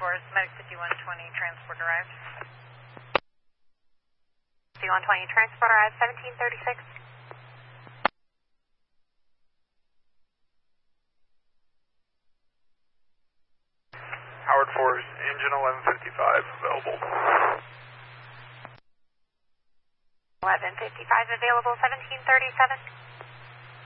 Forest Medic 5120, transport arrived. 5120, transport arrived, 1736. Howard Forest, engine 1155 available. 1155 available, 1737.